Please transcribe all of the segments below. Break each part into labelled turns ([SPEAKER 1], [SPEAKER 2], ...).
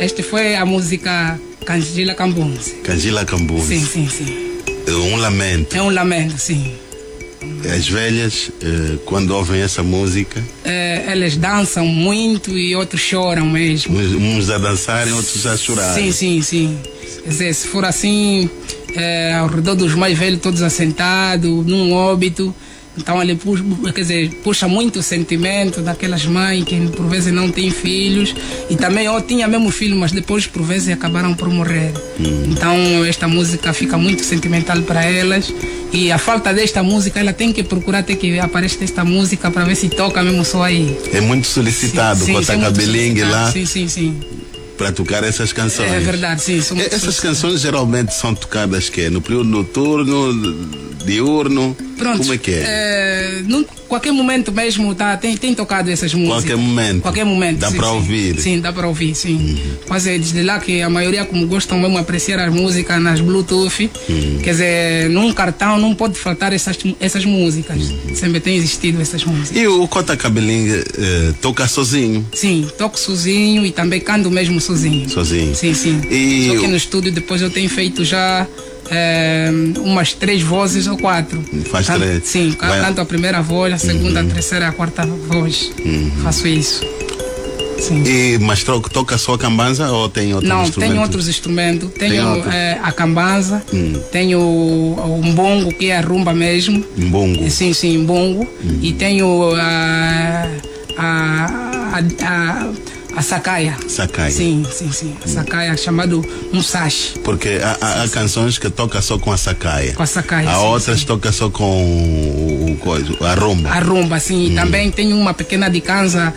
[SPEAKER 1] Este foi a música Cangila Cambunzi.
[SPEAKER 2] Cangila Cambunzi.
[SPEAKER 1] Sim, sim, sim.
[SPEAKER 2] É um lamento.
[SPEAKER 1] É um lamento, sim.
[SPEAKER 2] As velhas, quando ouvem essa música...
[SPEAKER 1] elas dançam muito e outros choram mesmo.
[SPEAKER 2] Uns a dançarem, outros a chorarem.
[SPEAKER 1] Sim, sim, sim. Quer dizer, se for assim, ao redor dos mais velhos, todos assentados, num óbito, então ele puxa muito o sentimento daquelas mães que por vezes não têm filhos, e também eu tinha mesmo filho, mas depois por vezes acabaram por morrer. Então esta música fica muito sentimental para elas, e a falta desta música, ela tem que procurar até que apareça esta música para ver se toca mesmo só aí.
[SPEAKER 2] É muito solicitado, com a cabelingue lá.
[SPEAKER 1] Sim, sim, sim.
[SPEAKER 2] Para tocar essas canções.
[SPEAKER 1] É verdade, sim.
[SPEAKER 2] Essas canções geralmente são tocadas no período noturno, diurno.
[SPEAKER 1] Pronto.
[SPEAKER 2] Como é que é?
[SPEAKER 1] Qualquer momento mesmo tem tocado essas músicas. Qualquer momento.
[SPEAKER 2] Dá para ouvir.
[SPEAKER 1] Sim, dá para ouvir, sim. Mas é desde lá que a maioria, como gostam mesmo de apreciar as músicas nas Bluetooth, quer dizer, num cartão não pode faltar essas músicas. Sempre tem existido essas músicas.
[SPEAKER 2] E o Cota Cabelingue toca sozinho?
[SPEAKER 1] Sim, toco sozinho e também canto mesmo sozinho.
[SPEAKER 2] Sozinho?
[SPEAKER 1] Sim, sim. Só que no estúdio depois eu tenho feito já umas 3 vozes ou 4.
[SPEAKER 2] Faz 3?
[SPEAKER 1] Sim, canto a primeira voz, a segunda, a terceira, a quarta voz. Faço isso. Sim.
[SPEAKER 2] Mas toca só a cambanza ou tem outros instrumentos? Não,
[SPEAKER 1] tenho outros instrumentos. Tenho a cambanza, tenho o mbongo, que é a rumba mesmo.
[SPEAKER 2] Mbongo?
[SPEAKER 1] Sim, sim, mbongo. E tenho a sacaia.
[SPEAKER 2] Sacaia.
[SPEAKER 1] Sim, sim, sim. A sacaia, chamado musashi.
[SPEAKER 2] Porque há canções que toca só com a sacaia.
[SPEAKER 1] Com a sacaia.
[SPEAKER 2] Há outras que toca só com a rumba. A
[SPEAKER 1] rumba, sim. E também tem uma pequena de canza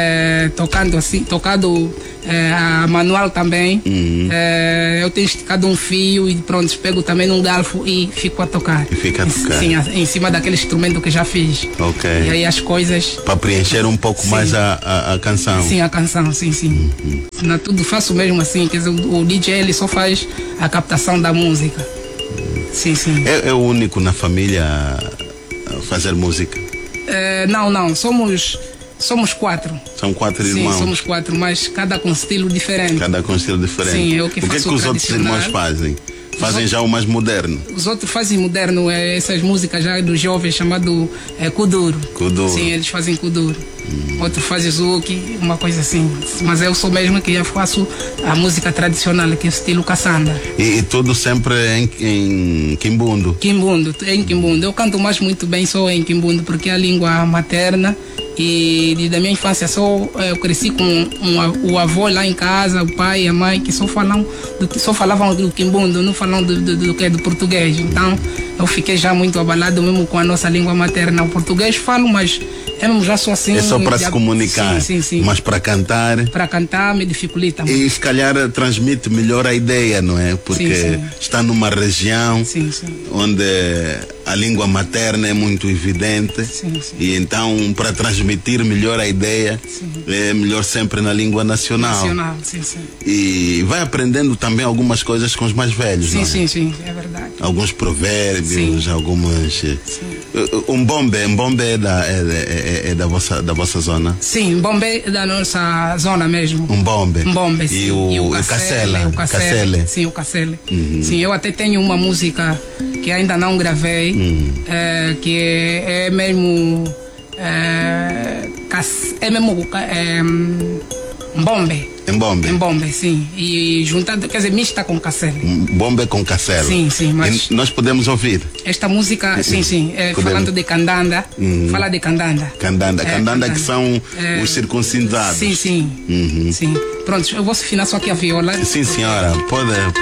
[SPEAKER 1] tocado a manual também. Eu tenho esticado um fio e pronto, pego também num garfo e fico a tocar.
[SPEAKER 2] E fica a tocar.
[SPEAKER 1] Sim, em cima daquele instrumento que já fiz.
[SPEAKER 2] Ok.
[SPEAKER 1] E aí as coisas...
[SPEAKER 2] Para preencher um pouco mais a canção.
[SPEAKER 1] Sim, a canção, sim, sim. Não, tudo faço mesmo assim, quer dizer, o DJ ele só faz a captação da música. Sim, sim.
[SPEAKER 2] É o único na família a fazer música?
[SPEAKER 1] Não, somos 4.
[SPEAKER 2] São 4 irmãos?
[SPEAKER 1] Sim, somos 4, mas cada com estilo diferente.
[SPEAKER 2] Cada com estilo diferente.
[SPEAKER 1] Sim, eu que
[SPEAKER 2] faço. O que é que os outros irmãos fazem? Fazem já o mais moderno?
[SPEAKER 1] Os outros fazem moderno, essas músicas já dos jovens, chamado Kuduro.
[SPEAKER 2] Kuduro.
[SPEAKER 1] Sim, eles fazem Kuduro. Outro faz Zuki, uma coisa assim. Mas eu sou mesmo que já faço a música tradicional, que é o estilo caçanda.
[SPEAKER 2] E tudo sempre em Quimbundo?
[SPEAKER 1] Quimbundo, em Quimbundo. Eu canto mais muito bem só em Quimbundo, porque é a língua materna. E desde a minha infância eu cresci com o avô lá em casa, o pai e a mãe, que só falavam do Quimbundo, não falam do português. Então eu fiquei já muito abalado mesmo com a nossa língua materna. O português falo, mas eu já sou assim.
[SPEAKER 2] É só para se comunicar.
[SPEAKER 1] Sim, sim, sim.
[SPEAKER 2] Mas para cantar.
[SPEAKER 1] Para cantar me dificulta muito.
[SPEAKER 2] E se calhar transmite melhor a ideia, não é? Porque
[SPEAKER 1] sim.
[SPEAKER 2] Está numa região onde a língua materna é muito evidente.
[SPEAKER 1] Sim.
[SPEAKER 2] E então, para transmitir melhor a ideia, é melhor sempre na língua nacional.
[SPEAKER 1] Sim.
[SPEAKER 2] E vai aprendendo também algumas coisas com os mais velhos, não é?
[SPEAKER 1] Sim, é verdade.
[SPEAKER 2] Alguns provérbios, algumas... Mbombe é da vossa zona?
[SPEAKER 1] Sim, Mbombe é da nossa zona mesmo.
[SPEAKER 2] Mbombe,
[SPEAKER 1] sim.
[SPEAKER 2] E o Cassele.
[SPEAKER 1] Sim, o Cassele. Sim, eu até tenho uma música que ainda não gravei, que é mesmo... Mbombe. Mbombe, sim. E juntado, quer dizer, mista com Cassele.
[SPEAKER 2] Mbombe com Cassele.
[SPEAKER 1] Sim, mas...
[SPEAKER 2] E nós podemos ouvir?
[SPEAKER 1] Esta música, sim. Falando de Candanda, fala de Candanda.
[SPEAKER 2] Candanda que são os circuncidados.
[SPEAKER 1] Sim. Pronto, eu vou afinar só aqui a viola.
[SPEAKER 2] Sim, senhora. Pode...